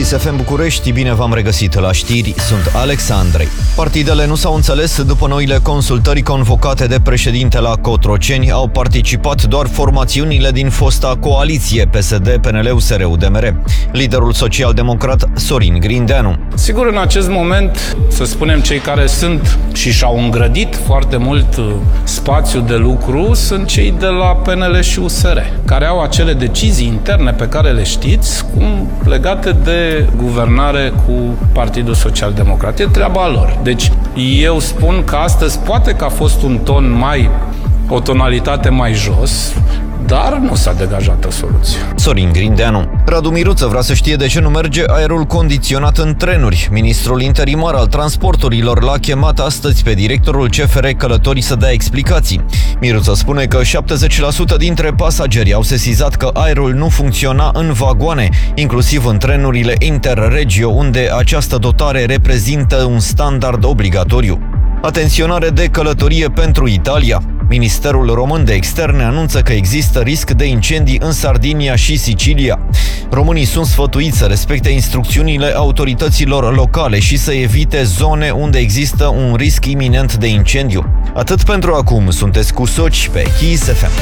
Kiss FM București, bine v-am regăsit la știri, sunt Alex Andrei. Partidele nu s-au înțeles după noile consultări convocate de președinte la Cotroceni, au participat doar formațiunile din fosta coaliție PSD, PNL, USR, UDMR. Liderul social-democrat Sorin Grindeanu. Sigur, în acest moment, să spunem, cei care sunt și și-au îngrădit foarte mult spațiu de lucru sunt cei de la PNL și USR, care au acele decizii interne pe care le știți, cum legate de guvernare cu Partidul Social-Democrat. E treaba lor. Deci, eu spun că astăzi poate că a fost un ton o tonalitate mai jos, dar nu s-a degajat o soluție. Sorin Grindeanu. Radu Miruță vrea să știe de ce nu merge aerul condiționat în trenuri. Ministrul interimar al transporturilor l-a chemat astăzi pe directorul CFR Călătorii să dea explicații. Miruță spune că 70% dintre pasageri au sesizat că aerul nu funcționa în vagoane, inclusiv în trenurile Interregio, unde această dotare reprezintă un standard obligatoriu. Atenționare de călătorie pentru Italia. Ministerul Român de Externe anunță că există risc de incendii în Sardinia și Sicilia. Românii sunt sfătuiți să respecte instrucțiunile autorităților locale și să evite zone unde există un risc iminent de incendiu. Atât pentru acum, sunteți cu Soci pe Kiss FM.